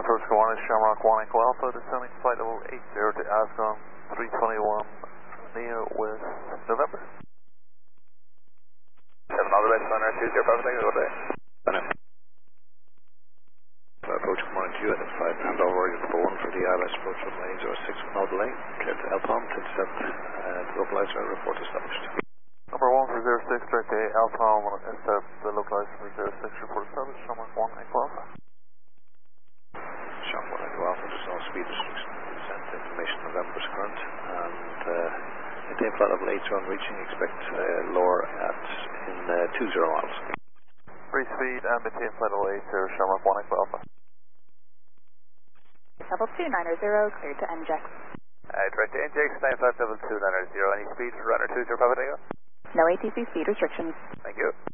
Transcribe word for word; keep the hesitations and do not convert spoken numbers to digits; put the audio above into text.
approach go on is Shamrock one Echo Alpha, descending flight level eight zero to Ascom three twenty-one Neo with November. seven all the way, Sunner two zero, perfect, thank you, good day. Sunner. Approach come on to you at five, hand over origin number one for the I L S approach from lane zero six, no delay, clear to L P O M, twenty-seven, uh, localizer report established. Number one for zero six, direct to Alpha, instead the localizer for zero six, report established, Shamrock one Echo Alpha. Shamrock one Echo Alpha, there's no speed restriction, sent information November's current, and uh, maintain flight level eight on reaching, expect uh, lower at in uh, two zero miles. Free speed and maintain flight level eight zero, Shamrock one Echo Alpha. Level two nine zero, cleared to N J A X. Uh, direct to N J A X, nine five level two nine zero, any speed for runner two zero, Papa Tango? No A T C speed restrictions. Thank you.